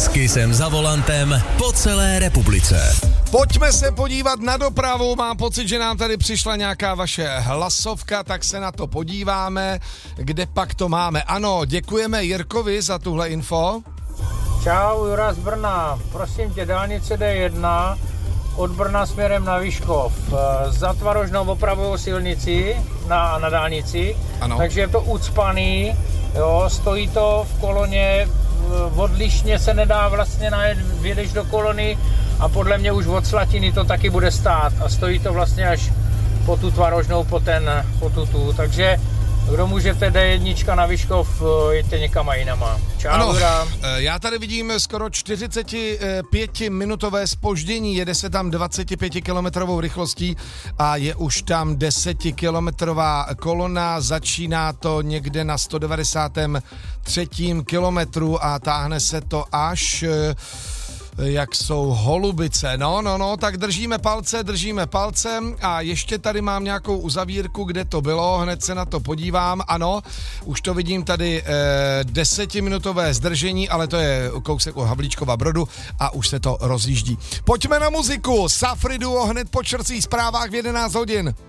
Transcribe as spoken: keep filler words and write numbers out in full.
S Kissem za volantem po celé republice. Pojďme se podívat na dopravu, mám pocit, že nám tady přišla nějaká vaše hlasovka, tak se na to podíváme, kde pak to máme. Ano, děkujeme Jirkovi za tuhle info. Čau, Jura z Brna, prosím tě, dálnice D jedna od Brna směrem na Vyškov. Za Tvarožnou opravujou silnici na, na dálnici, ano. Takže je to ucpaný, jo, stojí to v koloně, odlišně se nedá vlastně najet, vědeš do kolony a podle mě už od Slatiny to taky bude stát a stojí to vlastně až po tu Tvarožnou, po ten, po tu tu, takže kdo můžete D jedna na Vyškov, jeďte někam a jinama. Čau, ano, Jura. Já tady vidím skoro čtyřicetipětiminutové zpoždění, jede se tam dvacetipětikilometrovou rychlostí a je už tam desetikilometrová kolona, začíná to někde na sto devadesátém třetím kilometru a táhne se to až... jak jsou Holubice. No, no, no, tak držíme palce, držíme palce a ještě tady mám nějakou uzavírku, kde to bylo, hned se na to podívám. Ano, už to vidím tady eh, desetiminutové zdržení, ale to je kousek u Havlíčkova Brodu a už se to rozjíždí. Pojďme na muziku. Safri Duo hned po čtvrtých zprávách v jedenáct hodin.